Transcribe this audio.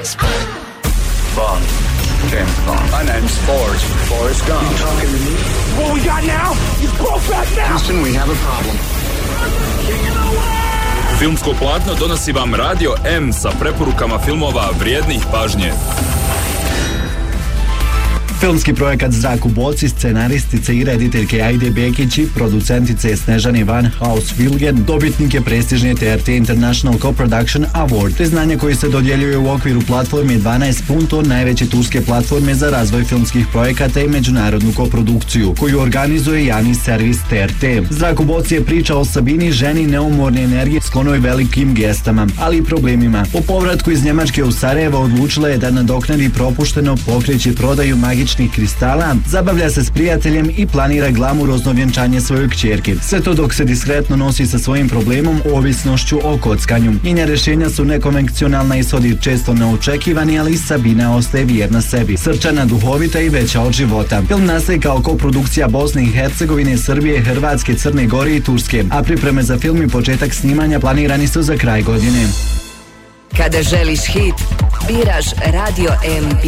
Bond. James Bond. My name's Forrest Gump. You talking to me? What we got now is broke back now. Houston, we have a problem. Filmsko platno donosi vam Radio M sa preporukama filmova vrijednih pažnje. Filmski projekat Zrak u boci scenaristice i rediteljke Ajde Bekić i producentice Snežane Van Haus-Vilgen dobitnik je prestižne TRT International Co-Production Award, priznanje koje se dodjeljuje u okviru platforme 12 Punto, najveće turske platforme za razvoj filmskih projekata i međunarodnu koprodukciju, koju organizuje javni servis TRT. Zrak u boci je priča o Sabini, ženi neumorne energije sklonoj velikim gestama, ali i problemima. Po povratku iz Njemačke u Sarajevo odlučila je da nadoknadi propušteno, pokreće prodaju magičnih kristala, zabavlja se s prijateljem i planira glamurozno vjenčanje svojoj kćerke. Sve to dok se diskretno nosi sa svojim problemom, ovisnošću o kockanju. Njena rješenja su nekonvencionalna, ishodi često neočekivani, ali Sabina ostaje vjerna sebi. Srčana, duhovita i veća od života. Film nastaje kao koprodukcija Bosne i Hercegovine, Srbije, Hrvatske, Crne Gore i Turske, a pripreme za film i početak snimanja planirani su za kraj godine. Kada želiš hit, biraš Radio M.